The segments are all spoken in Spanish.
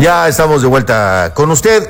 Ya estamos de vuelta con usted.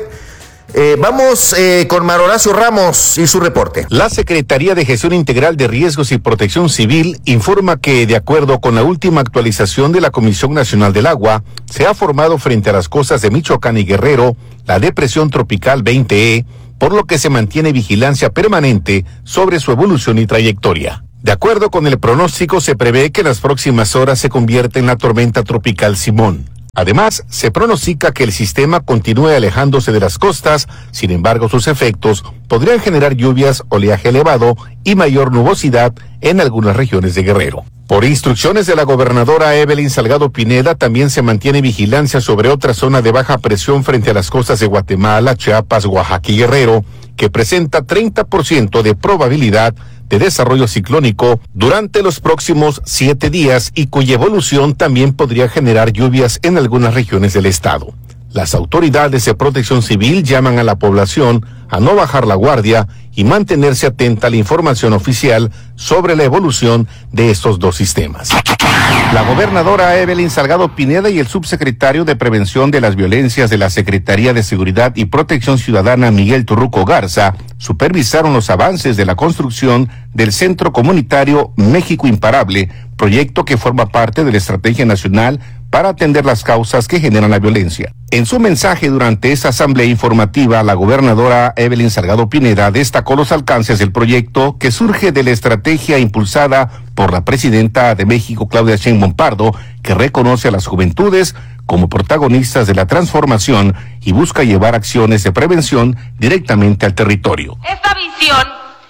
Vamos con Mar Horacio Ramos y su reporte. La Secretaría de Gestión Integral de Riesgos y Protección Civil informa que, de acuerdo con la última actualización de la Comisión Nacional del Agua, se ha formado frente a las costas de Michoacán y Guerrero la depresión tropical 20E, por lo que se mantiene vigilancia permanente sobre su evolución y trayectoria. De acuerdo con el pronóstico, se prevé que en las próximas horas se convierta en la tormenta tropical Simón. Además, se pronostica que el sistema continúe alejándose de las costas, sin embargo sus efectos podrían generar lluvias, oleaje elevado y mayor nubosidad en algunas regiones de Guerrero. Por instrucciones de la gobernadora Evelyn Salgado Pineda, también se mantiene vigilancia sobre otra zona de baja presión frente a las costas de Guatemala, Chiapas, Oaxaca y Guerrero, que presenta 30% de probabilidad de desarrollo ciclónico durante los próximos 7 días y cuya evolución también podría generar lluvias en algunas regiones del estado. Las autoridades de protección civil llaman a la población a no bajar la guardia y mantenerse atenta a la información oficial sobre la evolución de estos dos sistemas. La gobernadora Evelyn Salgado Pineda y el subsecretario de Prevención de las Violencias de la Secretaría de Seguridad y Protección Ciudadana, Miguel Torruco Garza, supervisaron los avances de la construcción del Centro Comunitario México Imparable, proyecto que forma parte de la Estrategia Nacional para atender las causas que generan la violencia. En su mensaje durante esta asamblea informativa, la gobernadora Evelyn Salgado Pineda destacó los alcances del proyecto que surge de la estrategia impulsada por la presidenta de México, Claudia Sheinbaum Pardo, que reconoce a las juventudes como protagonistas de la transformación y busca llevar acciones de prevención directamente al territorio. Esta visión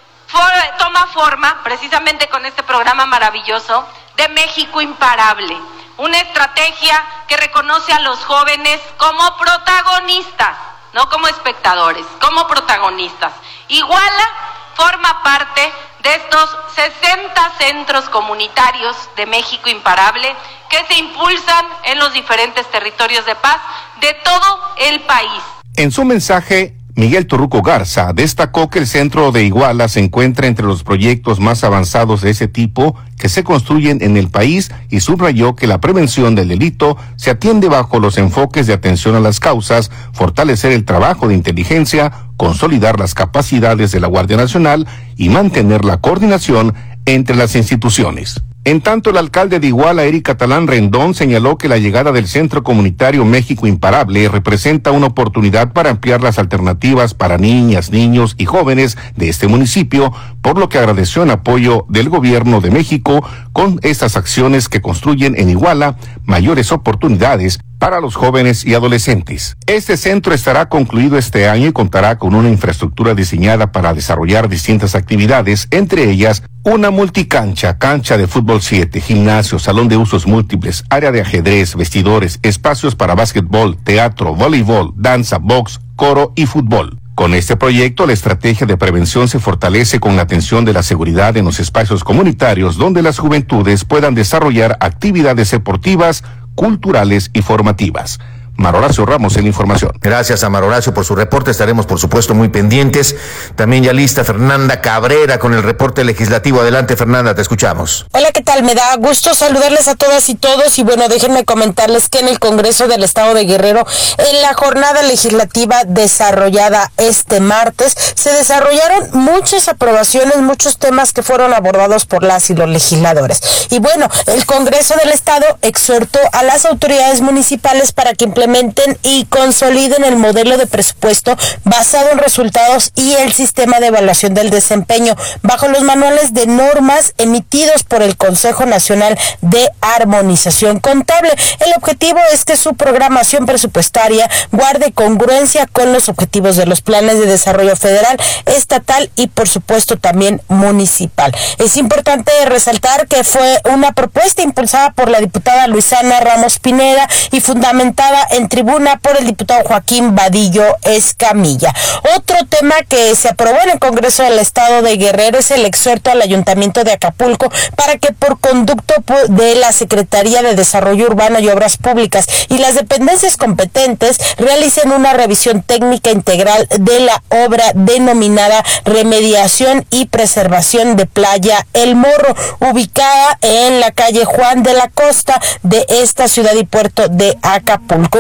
toma forma precisamente con este programa maravilloso de México Imparable. Una estrategia que reconoce a los jóvenes como protagonistas, no como espectadores, como protagonistas. Iguala forma parte de estos 60 centros comunitarios de México Imparable que se impulsan en los diferentes territorios de paz de todo el país. En su mensaje, Miguel Torruco Garza destacó que el centro de Iguala se encuentra entre los proyectos más avanzados de ese tipo que se construyen en el país y subrayó que la prevención del delito se atiende bajo los enfoques de atención a las causas, fortalecer el trabajo de inteligencia, consolidar las capacidades de la Guardia Nacional y mantener la coordinación entre las instituciones. En tanto, el alcalde de Iguala, Eric Catalán Rendón, señaló que la llegada del Centro Comunitario México Imparable representa una oportunidad para ampliar las alternativas para niñas, niños y jóvenes de este municipio, por lo que agradeció el apoyo del gobierno de México con estas acciones que construyen en Iguala mayores oportunidades para los jóvenes y adolescentes. Este centro estará concluido este año y contará con una infraestructura diseñada para desarrollar distintas actividades, entre ellas una multicancha, cancha de fútbol 7, gimnasio, salón de usos múltiples, área de ajedrez, vestidores, espacios para básquetbol, teatro, voleibol, danza, box, coro y fútbol. Con este proyecto, la estrategia de prevención se fortalece con la atención de la seguridad en los espacios comunitarios donde las juventudes puedan desarrollar actividades deportivas, culturales y formativas. Mar Horacio Ramos en información. Gracias a Mar Horacio por su reporte, estaremos por supuesto muy pendientes. También ya lista Fernanda Cabrera con el reporte legislativo. Adelante, Fernanda, te escuchamos. Hola, ¿qué tal? Me da gusto saludarles a todas y todos y bueno, déjenme comentarles que en el Congreso del Estado de Guerrero, en la jornada legislativa desarrollada este martes, se desarrollaron muchas aprobaciones, muchos temas que fueron abordados por las y los legisladores. Y bueno, el Congreso del Estado exhortó a las autoridades municipales para que implementen y consoliden el modelo de presupuesto basado en resultados y el sistema de evaluación del desempeño bajo los manuales de normas emitidos por el Consejo Nacional de Armonización Contable. El objetivo es que su programación presupuestaria guarde congruencia con los objetivos de los planes de desarrollo federal, estatal y por supuesto también municipal. Es importante resaltar que fue una propuesta impulsada por la diputada Luisana Ramos Pineda y fundamentada en tribuna por el diputado Joaquín Vadillo Escamilla. Otro tema que se aprobó en el Congreso del Estado de Guerrero es el exhorto al Ayuntamiento de Acapulco para que por conducto de la Secretaría de Desarrollo Urbano y Obras Públicas y las dependencias competentes realicen una revisión técnica integral de la obra denominada Remediación y Preservación de Playa El Morro, ubicada en la calle Juan de la Costa de esta ciudad y puerto de Acapulco.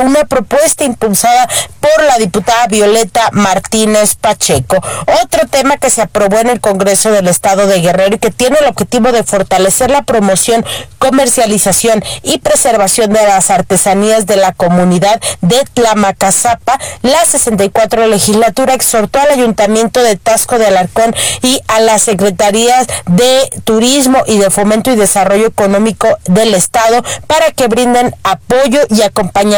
una propuesta impulsada por la diputada Violeta Martínez Pacheco. Otro tema que se aprobó en el Congreso del Estado de Guerrero y que tiene el objetivo de fortalecer la promoción, comercialización y preservación de las artesanías de la comunidad de Tlamacazapa. La 64 legislatura exhortó al Ayuntamiento de Taxco de Alarcón y a las Secretarías de Turismo y de Fomento y Desarrollo Económico del Estado para que brinden apoyo y acompañamiento